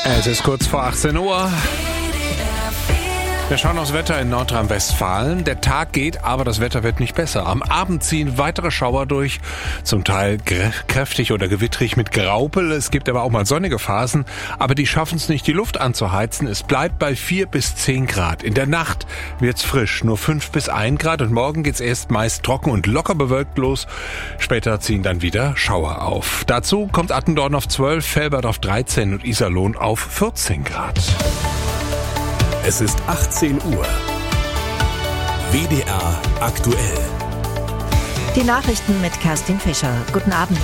Es ist kurz vor 18 Uhr. Wir schauen aufs Wetter in Nordrhein-Westfalen. Der Tag geht, aber das Wetter wird nicht besser. Am Abend ziehen weitere Schauer durch, zum Teil kräftig oder gewittrig mit Graupel. Es gibt aber auch mal sonnige Phasen, aber die schaffen es nicht, die Luft anzuheizen. Es bleibt bei 4 bis 10 Grad. In der Nacht wird's frisch, nur 5 bis 1 Grad und morgen geht's erst meist trocken und locker bewölkt los. Später ziehen dann wieder Schauer auf. Dazu kommt Attendorn auf 12, Velbert auf 13 und Iserlohn auf 14 Grad. Es ist 18 Uhr. WDR aktuell. Die Nachrichten mit Kerstin Fischer. Guten Abend.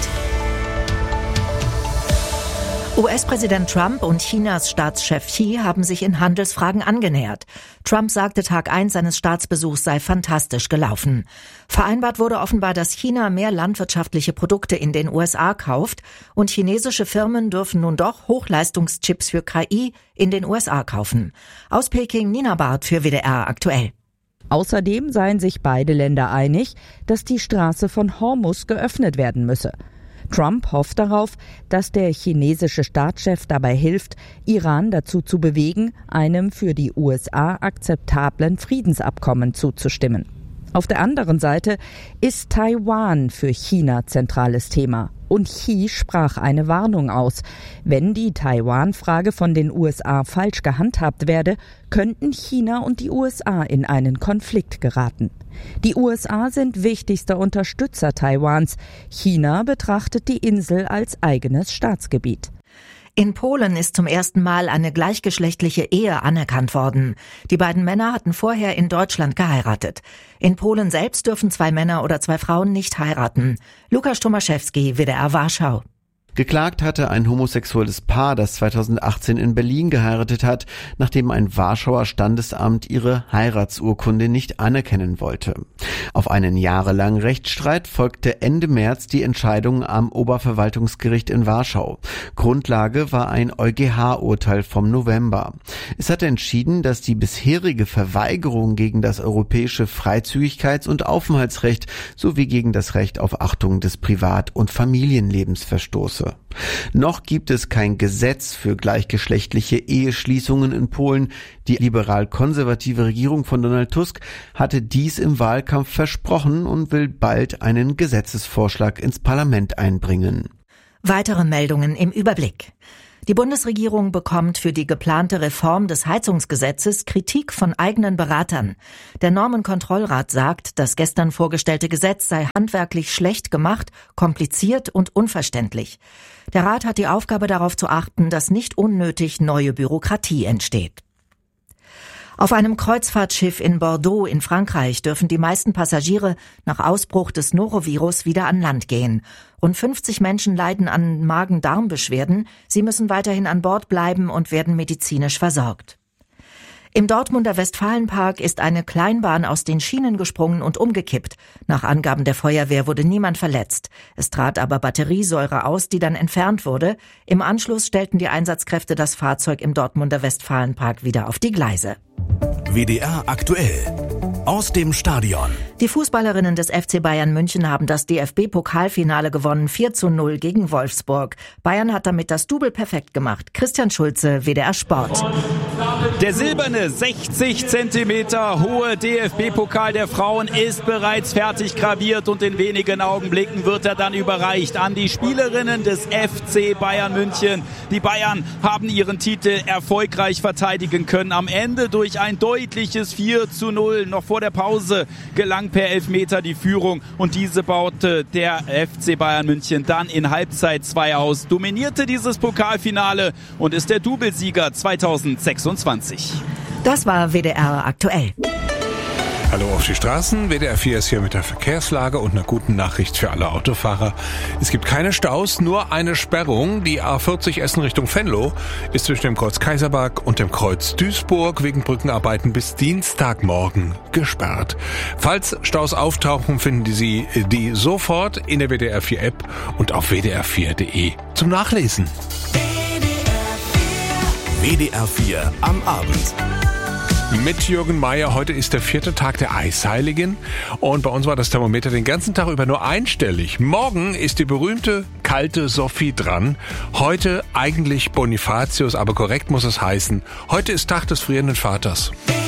US-Präsident Trump und Chinas Staatschef Xi haben sich in Handelsfragen angenähert. Trump sagte, Tag 1 seines Staatsbesuchs sei fantastisch gelaufen. Vereinbart wurde offenbar, dass China mehr landwirtschaftliche Produkte in den USA kauft und chinesische Firmen dürfen nun doch Hochleistungschips für KI in den USA kaufen. Aus Peking Nina Barth für WDR aktuell. Außerdem seien sich beide Länder einig, dass die Straße von Hormuz geöffnet werden müsse. Trump hofft darauf, dass der chinesische Staatschef dabei hilft, Iran dazu zu bewegen, einem für die USA akzeptablen Friedensabkommen zuzustimmen. Auf der anderen Seite ist Taiwan für China zentrales Thema. Und Xi sprach eine Warnung aus. Wenn die Taiwan-Frage von den USA falsch gehandhabt werde, könnten China und die USA in einen Konflikt geraten. Die USA sind wichtigster Unterstützer Taiwans. China betrachtet die Insel als eigenes Staatsgebiet. In Polen ist zum ersten Mal eine gleichgeschlechtliche Ehe anerkannt worden. Die beiden Männer hatten vorher in Deutschland geheiratet. In Polen selbst dürfen 2 Männer oder 2 Frauen nicht heiraten. Lukas Tomaszewski, WDR Warschau. Geklagt hatte ein homosexuelles Paar, das 2018 in Berlin geheiratet hat, nachdem ein Warschauer Standesamt ihre Heiratsurkunde nicht anerkennen wollte. Auf einen jahrelangen Rechtsstreit folgte Ende März die Entscheidung am Oberverwaltungsgericht in Warschau. Grundlage war ein EuGH-Urteil vom November. Es hatte entschieden, dass die bisherige Verweigerung gegen das europäische Freizügigkeits- und Aufenthaltsrecht sowie gegen das Recht auf Achtung des Privat- und Familienlebens verstoße. Noch gibt es kein Gesetz für gleichgeschlechtliche Eheschließungen in Polen. Die liberal-konservative Regierung von Donald Tusk hatte dies im Wahlkampf versprochen und will bald einen Gesetzesvorschlag ins Parlament einbringen. Weitere Meldungen im Überblick. Die Bundesregierung bekommt für die geplante Reform des Heizungsgesetzes Kritik von eigenen Beratern. Der Normenkontrollrat sagt, das gestern vorgestellte Gesetz sei handwerklich schlecht gemacht, kompliziert und unverständlich. Der Rat hat die Aufgabe, darauf zu achten, dass nicht unnötig neue Bürokratie entsteht. Auf einem Kreuzfahrtschiff in Bordeaux in Frankreich dürfen die meisten Passagiere nach Ausbruch des Norovirus wieder an Land gehen. Rund 50 Menschen leiden an Magen-Darm-Beschwerden. Sie müssen weiterhin an Bord bleiben und werden medizinisch versorgt. Im Dortmunder Westfalenpark ist eine Kleinbahn aus den Schienen gesprungen und umgekippt. Nach Angaben der Feuerwehr wurde niemand verletzt. Es trat aber Batteriesäure aus, die dann entfernt wurde. Im Anschluss stellten die Einsatzkräfte das Fahrzeug im Dortmunder Westfalenpark wieder auf die Gleise. WDR aktuell. Aus dem Stadion. Die Fußballerinnen des FC Bayern München haben das DFB-Pokalfinale gewonnen, 4:0 gegen Wolfsburg. Bayern hat damit das Double perfekt gemacht. Christian Schulze, WDR Sport. Der silberne 60 Zentimeter hohe DFB-Pokal der Frauen ist bereits fertig graviert und in wenigen Augenblicken wird er dann überreicht an die Spielerinnen des FC Bayern München. Die Bayern haben ihren Titel erfolgreich verteidigen können. Am Ende durch ein deutliches 4:0. Noch vor der Pause gelang per Elfmeter die Führung und diese baute der FC Bayern München dann in Halbzeit 2 aus, dominierte dieses Pokalfinale und ist der Doublesieger 2026. Das war WDR aktuell. Hallo auf die Straßen. WDR 4 ist hier mit der Verkehrslage und einer guten Nachricht für alle Autofahrer. Es gibt keine Staus, nur eine Sperrung. Die A40 Essen Richtung Venlo ist zwischen dem Kreuz Kaiserberg und dem Kreuz Duisburg wegen Brückenarbeiten bis Dienstagmorgen gesperrt. Falls Staus auftauchen, finden Sie die sofort in der WDR 4 App und auf wdr4.de zum Nachlesen. WDR 4 am Abend. Mit Jürgen Meier. Heute ist der 4. Tag der Eisheiligen und bei uns war das Thermometer den ganzen Tag über nur einstellig. Morgen ist die berühmte kalte Sophie dran. Heute eigentlich Bonifatius, aber korrekt muss es heißen, heute ist Tag des frierenden Vaters.